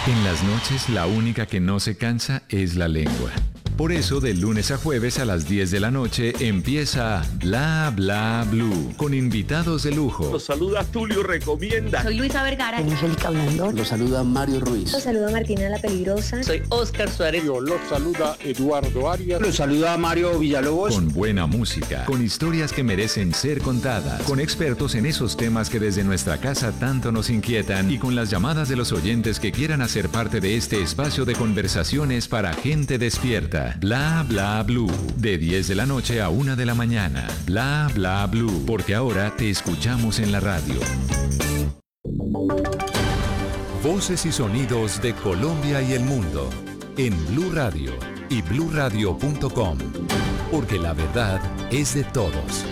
En las noches, la única que no se cansa es la lengua. Por eso, de lunes a jueves a las 10 de la noche empieza Bla Bla Blue, con invitados de lujo. Los saluda Tulio Recomienda. Soy Luisa Vergara. Angélica Blandón. Los saluda Mario Ruiz. Los saluda Martina La Peligrosa. Soy Oscar Suárez. Los saluda Eduardo Arias. Los saluda Mario Villalobos. Con buena música, con historias que merecen ser contadas, con expertos en esos temas que desde nuestra casa tanto nos inquietan y con las llamadas de los oyentes que quieran hacer parte de este espacio de conversaciones para gente despierta. Bla Bla Blue, de 10 de la noche a 1 de la mañana. Bla Bla Blue, porque ahora te escuchamos en la radio. Voces y sonidos de Colombia y el mundo en Blue Radio y bluradio.com, porque la verdad es de todos.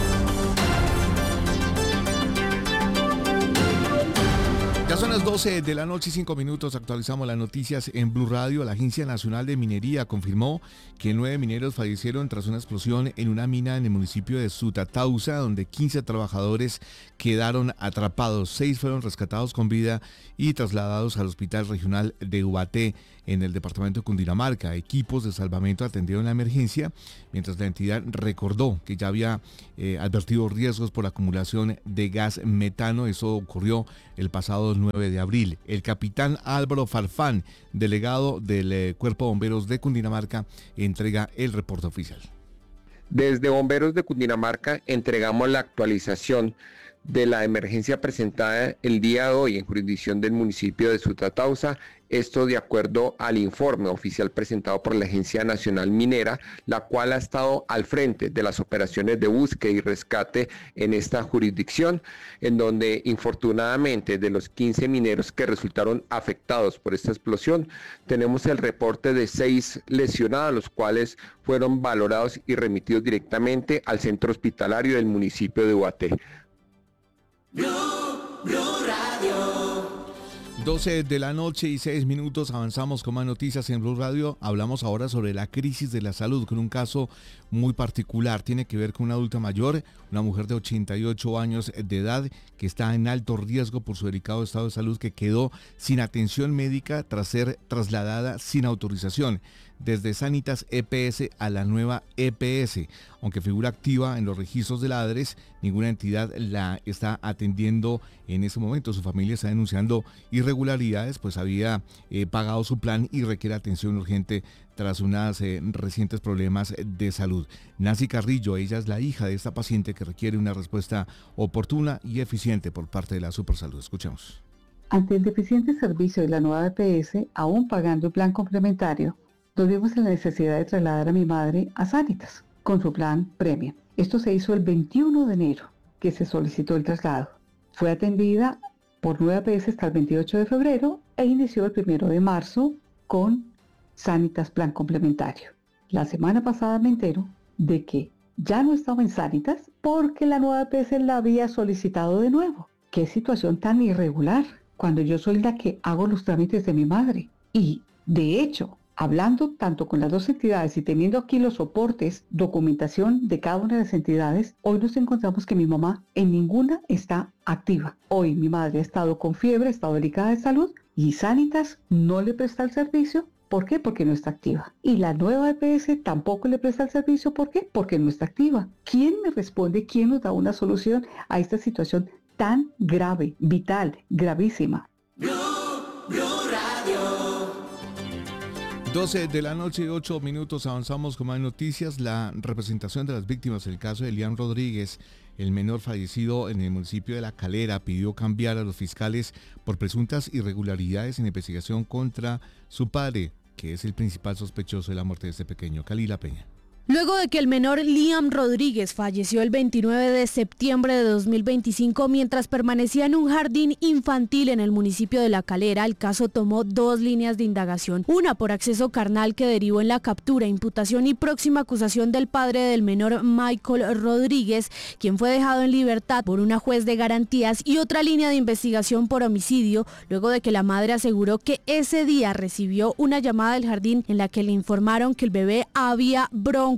Ya son las 12 de la noche y 5 minutos, actualizamos las noticias en Blue Radio. La Agencia Nacional de Minería confirmó que 9 mineros fallecieron tras una explosión en una mina en el municipio de Sutatausa, donde 15 trabajadores quedaron atrapados. 6 fueron rescatados con vida y trasladados al Hospital Regional de Ubaté, en el departamento de Cundinamarca. Equipos de salvamento atendieron la emergencia, mientras la entidad recordó que ya había advertido riesgos por acumulación de gas metano. Eso ocurrió el pasado 9 de abril. El capitán Álvaro Farfán, delegado del Cuerpo de Bomberos de Cundinamarca, entrega el reporte oficial. Desde Bomberos de Cundinamarca entregamos la actualización de la emergencia presentada el día de hoy en jurisdicción del municipio de Sutatausa, esto de acuerdo al informe oficial presentado por la Agencia Nacional Minera, la cual ha estado al frente de las operaciones de búsqueda y rescate en esta jurisdicción, en donde infortunadamente de los 15 mineros que resultaron afectados por esta explosión, tenemos el reporte de 6 lesionados, los cuales fueron valorados y remitidos directamente al centro hospitalario del municipio de Ubaté. Blue Radio. 12 de la noche y 6 minutos, avanzamos con más noticias en Blue Radio. Hablamos ahora sobre la crisis de la salud, con un caso muy particular. Tiene que ver con una adulta mayor, una mujer de 88 años de edad, que está en alto riesgo por su delicado estado de salud, que quedó sin atención médica tras ser trasladada sin autorización desde Sanitas EPS a la nueva EPS. Aunque figura activa en los registros de la ADRES, ninguna entidad la está atendiendo en ese momento. Su familia está denunciando irregularidades, pues había pagado su plan y requiere atención urgente tras unos recientes problemas de salud. Nancy Carrillo, ella es la hija de esta paciente que requiere una respuesta oportuna y eficiente por parte de la Supersalud. Escuchemos. Ante el deficiente servicio de la nueva EPS, aún pagando el plan complementario, nos vimos en la necesidad de trasladar a mi madre a Sanitas con su plan Premium. Esto se hizo el 21 de enero, que se solicitó el traslado. Fue atendida por nueva EPS hasta el 28 de febrero e inició el 1 de marzo con Sanitas plan complementario. La semana pasada me entero de que ya no estaba en Sanitas porque la nueva EPS la había solicitado de nuevo. ¡Qué situación tan irregular! Cuando yo soy la que hago los trámites de mi madre. Y, de hecho, hablando tanto con las dos entidades y teniendo aquí los soportes, documentación de cada una de las entidades, hoy nos encontramos que mi mamá en ninguna está activa. Hoy mi madre ha estado con fiebre, ha estado delicada de salud y Sanitas no le presta el servicio. ¿Por qué? Porque no está activa. Y la nueva EPS tampoco le presta el servicio. ¿Por qué? Porque no está activa. ¿Quién me responde? ¿Quién nos da una solución a esta situación tan grave, vital, gravísima? Blue Radio. 12 de la noche y 8 minutos, avanzamos con más noticias. La representación de las víctimas del caso de Elian Rodríguez, el menor fallecido en el municipio de La Calera, pidió cambiar a los fiscales por presuntas irregularidades en investigación contra su padre, que es el principal sospechoso de la muerte de este pequeño. Kalila Peña. Luego de que el menor Liam Rodríguez falleció el 29 de septiembre de 2025 mientras permanecía en un jardín infantil en el municipio de La Calera, el caso tomó 2 líneas de indagación. Una por acceso carnal, que derivó en la captura, imputación y próxima acusación del padre del menor, Michael Rodríguez, quien fue dejado en libertad por una juez de garantías, y otra línea de investigación por homicidio, luego de que la madre aseguró que ese día recibió una llamada del jardín en la que le informaron que el bebé había broncoaspirado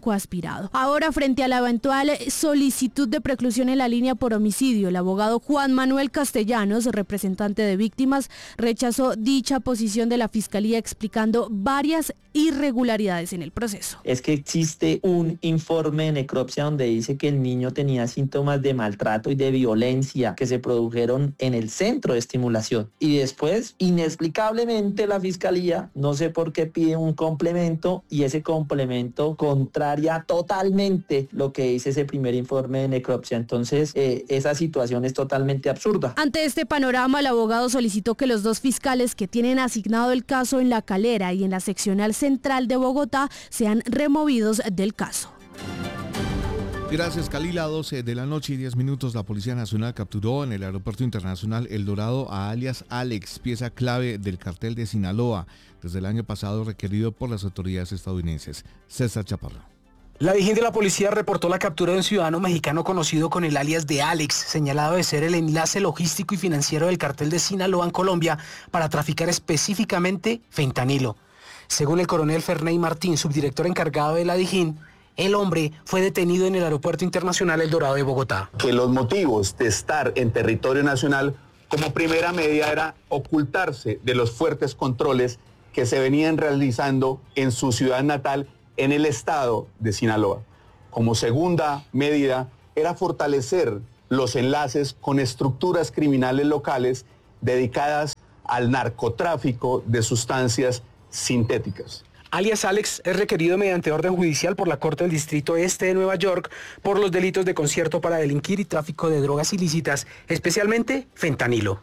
aspirado. Ahora, frente a la eventual solicitud de preclusión en la línea por homicidio, el abogado Juan Manuel Castellanos, representante de víctimas, rechazó dicha posición de la Fiscalía, explicando varias irregularidades en el proceso. Es que existe un informe de necropsia donde dice que el niño tenía síntomas de maltrato y de violencia que se produjeron en el centro de estimulación. Y después, inexplicablemente, la Fiscalía, no sé por qué, pide un complemento, y ese complemento contraria totalmente lo que dice ese primer informe de necropsia. Entonces, esa situación es totalmente absurda. Ante este panorama, el abogado solicitó que los dos fiscales que tienen asignado el caso en La Calera y en la seccional central de Bogotá sean removidos del caso. Gracias, Kalila. 12 de la noche y 10 minutos. La Policía Nacional capturó en el Aeropuerto Internacional El Dorado a alias Alex, pieza clave del cartel de Sinaloa, desde el año pasado requerido por las autoridades estadounidenses. César Chaparro. La Dijín de la policía reportó la captura de un ciudadano mexicano conocido con el alias de Alex, señalado de ser el enlace logístico y financiero del cartel de Sinaloa en Colombia para traficar específicamente fentanilo. Según el coronel Ferney Martín, subdirector encargado de la Dijín, el hombre fue detenido en el Aeropuerto Internacional El Dorado de Bogotá. Que los motivos de estar en territorio nacional como primera medida era ocultarse de los fuertes controles que se venían realizando en su ciudad natal en el estado de Sinaloa. Como segunda medida era fortalecer los enlaces con estructuras criminales locales dedicadas al narcotráfico de sustancias sintéticas. Alias Alex es requerido mediante orden judicial por la Corte del Distrito Este de Nueva York por los delitos de concierto para delinquir y tráfico de drogas ilícitas, especialmente fentanilo.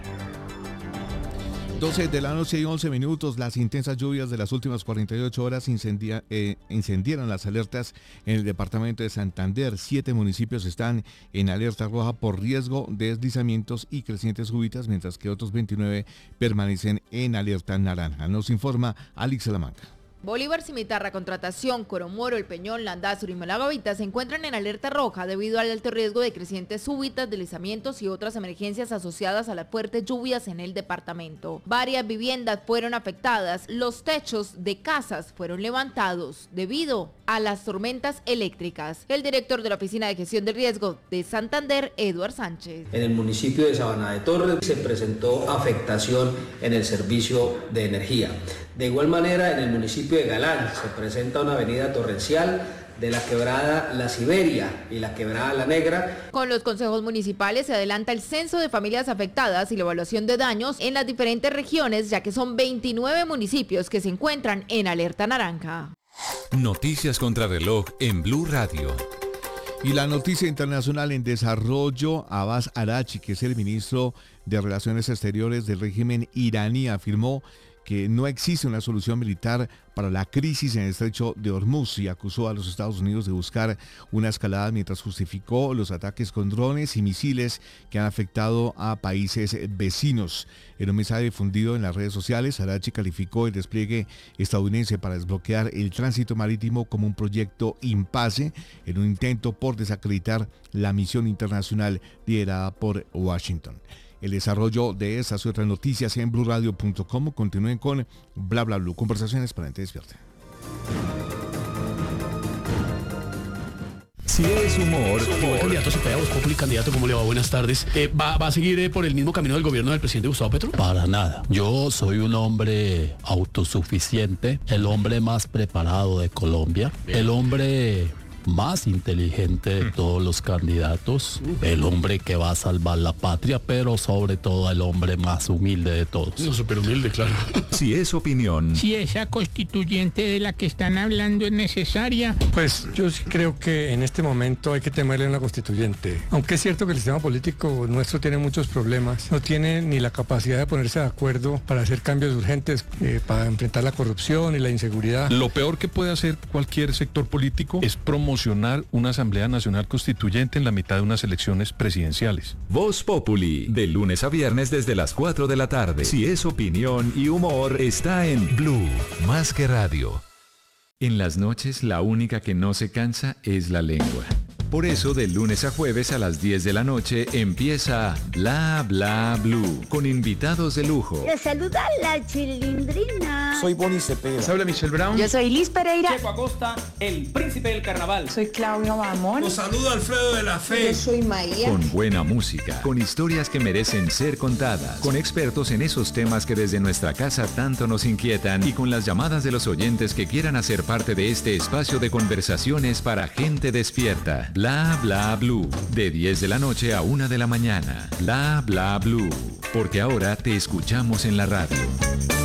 12 de la noche y 11 minutos. Las intensas lluvias de las últimas 48 horas incendiaron las alertas en el departamento de Santander. 7 municipios están en alerta roja por riesgo de deslizamientos y crecientes súbitas, mientras que otros 29 permanecen en alerta naranja. Nos informa Alex Salamanca. Bolívar, Cimitarra, Contratación, Coromoro, El Peñón, Landazuri y Malagavita se encuentran en alerta roja debido al alto riesgo de crecientes súbitas, deslizamientos y otras emergencias asociadas a las fuertes lluvias en el departamento. Varias viviendas fueron afectadas, los techos de casas fueron levantados debido a las tormentas eléctricas. El director de la Oficina de Gestión del Riesgo de Santander, Eduard Sánchez. En el municipio de Sabana de Torres se presentó afectación en el servicio de energía. De igual manera, en el municipio de Galán se presenta una avenida torrencial de la quebrada La Siberia y la quebrada La Negra. Con los consejos municipales se adelanta el censo de familias afectadas y la evaluación de daños en las diferentes regiones, ya que son 29 municipios que se encuentran en alerta naranja. Noticias contra reloj en Blue Radio. Y la noticia internacional en desarrollo: Abbas Araghchi, que es el ministro de Relaciones Exteriores del régimen iraní, afirmó que no existe una solución militar para la crisis en el estrecho de Hormuz y acusó a los Estados Unidos de buscar una escalada mientras justificó los ataques con drones y misiles que han afectado a países vecinos. En un mensaje difundido en las redes sociales, Araghchi calificó el despliegue estadounidense para desbloquear el tránsito marítimo como un proyecto impasse en un intento por desacreditar la misión internacional liderada por Washington. El desarrollo de estas y otras noticias en bluradio.com. Continúen con Bla Bla Blue. Conversaciones para gente despierta. Si es humor. Candidato Cepeda, Voz Populi, candidato, ¿cómo le va? Buenas tardes. ¿Va a seguir por el mismo camino del gobierno del presidente Gustavo Petro? Para nada. Yo soy un hombre autosuficiente, el hombre más preparado de Colombia, el hombre más inteligente de todos los candidatos, el hombre que va a salvar la patria, pero sobre todo el hombre más humilde de todos. No, súper humilde, claro. Si es opinión. Si esa constituyente de la que están hablando es necesaria. Pues yo sí creo que en este momento hay que temerle a una constituyente. Aunque es cierto que el sistema político nuestro tiene muchos problemas, no tiene ni la capacidad de ponerse de acuerdo para hacer cambios urgentes, para enfrentar la corrupción y la inseguridad. Lo peor que puede hacer cualquier sector político es promocionar una Asamblea Nacional Constituyente en la mitad de unas elecciones presidenciales. Voz Populi, de lunes a viernes desde las 4 de la tarde. Si es opinión y humor, está en Blue, más que radio. En las noches, la única que no se cansa es la lengua. Por eso, de lunes a jueves a las 10 de la noche empieza Bla Bla Blue, con invitados de lujo. Les saluda la Chilindrina. Soy Bonnie Cepeda. Se habla Michelle Brown. Yo soy Liz Pereira. Checo Acosta, el príncipe del carnaval. Soy Claudia Bamón. Los saluda Alfredo de la Fe. Yo soy Maía. Con buena música, con historias que merecen ser contadas, con expertos en esos temas que desde nuestra casa tanto nos inquietan y con las llamadas de los oyentes que quieran hacer parte de este espacio de conversaciones para gente despierta. Bla Bla Blue, de 10 de la noche a 1 de la mañana. Bla Bla Blue, porque ahora te escuchamos en la radio.